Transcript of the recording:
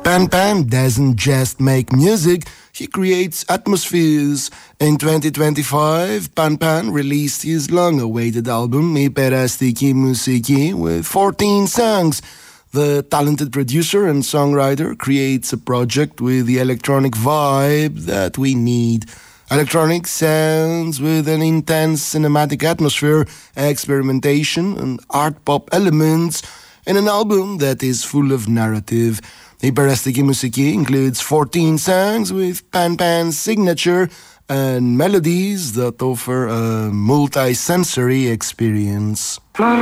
Pan Pan doesn't just make music, he creates atmospheres. In 2025, Pan Pan released his long-awaited album Iperastiki Musiki with 14 songs. The talented producer and songwriter creates a project with the electronic vibe that we need. Electronic sounds with an intense cinematic atmosphere, experimentation and art pop elements in an album that is full of narrative. Iperastiki Musiki includes 14 songs with Pan Pan's signature and melodies that offer a multi-sensory experience.